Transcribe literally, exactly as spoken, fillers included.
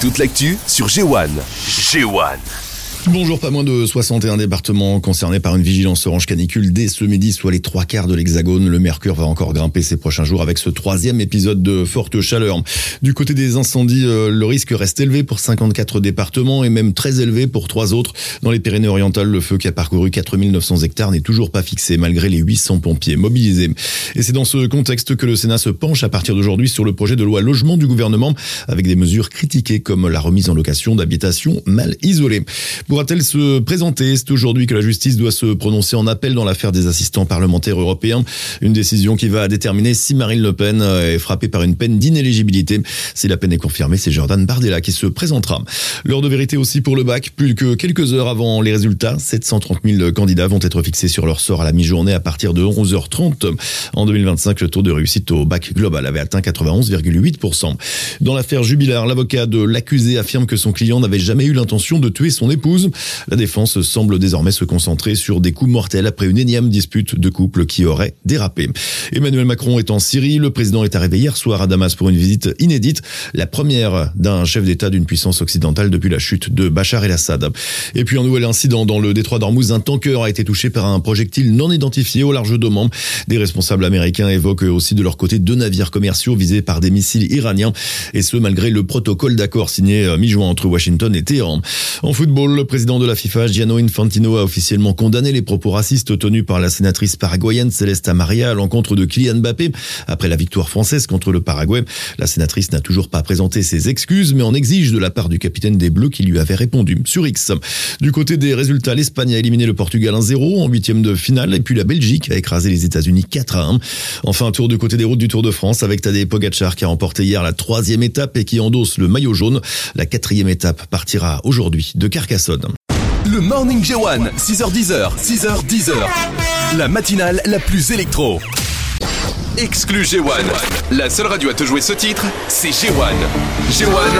Toute l'actu sur G un. G un. Bonjour, pas moins de soixante et un départements concernés par une vigilance orange canicule dès ce midi, soit les trois quarts de l'Hexagone. Le mercure va encore grimper ces prochains jours avec ce troisième épisode de forte chaleur. Du côté des incendies, le risque reste élevé pour cinquante-quatre départements et même très élevé pour trois autres. Dans les Pyrénées-Orientales, le feu qui a parcouru quatre mille neuf cents hectares n'est toujours pas fixé malgré les huit cents pompiers mobilisés. Et c'est dans ce contexte que le Sénat se penche à partir d'aujourd'hui sur le projet de loi logement du gouvernement avec des mesures critiquées comme la remise en location d'habitations mal isolées. Pourra-t-elle se présenter? C'est aujourd'hui que la justice doit se prononcer en appel dans l'affaire des assistants parlementaires européens. Une décision qui va déterminer si Marine Le Pen est frappée par une peine d'inéligibilité. Si la peine est confirmée, c'est Jordan Bardella qui se présentera. L'heure de vérité aussi pour le bac. Plus que quelques heures avant les résultats, sept cent trente mille candidats vont être fixés sur leur sort à la mi-journée à partir de onze heures trente. En deux mille vingt-cinq, le taux de réussite au bac global avait atteint quatre-vingt-onze virgule huit pour cent. Dans l'affaire Jubilard, l'avocat de l'accusé affirme que son client n'avait jamais eu l'intention de tuer son épouse. La défense semble désormais se concentrer sur des coups mortels après une énième dispute de couple qui aurait dérapé. Emmanuel Macron est en Syrie. Le président est arrivé hier soir à Damas pour une visite inédite, la première d'un chef d'État d'une puissance occidentale depuis la chute de Bachar el-Assad. Et puis un nouvel incident dans le détroit d'Ormuz. Un tanker a été touché par un projectile non identifié au large d'Oman. Des responsables américains évoquent aussi de leur côté deux navires commerciaux visés par des missiles iraniens, et ce malgré le protocole d'accord signé mi-juin entre Washington et Téhéran. En football, le président de la FIFA, Gianni Infantino, a officiellement condamné les propos racistes tenus par la sénatrice paraguayenne Celesta Maria à l'encontre de Kylian Mbappé. Après la victoire française contre le Paraguay, la sénatrice n'a toujours pas présenté ses excuses, mais en exige de la part du capitaine des Bleus qui lui avait répondu sur X. Du côté des résultats, l'Espagne a éliminé le Portugal un zéro en huitième de finale, et puis la Belgique a écrasé les États-Unis quatre à un. Enfin, un tour du côté des routes du Tour de France avec Tadej Pogacar qui a remporté hier la troisième étape et qui endosse le maillot jaune. La quatrième étape partira aujourd'hui de Carcassonne. Le Morning G un, six heures dix, six heures dix. La matinale la plus électro. Exclu G un. La seule radio à te jouer ce titre, c'est G un. G un.